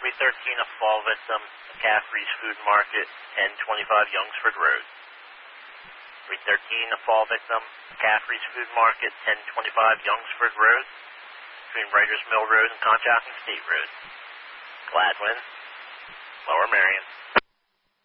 313, a fall victim, McCaffrey's Food Market, 1025 Youngsford Road. 313, a fall victim, McCaffrey's Food Market, 1025 Youngsford Road, between Writers Mill Road and Conshohocken State Road. Gladwin, Lower Merion.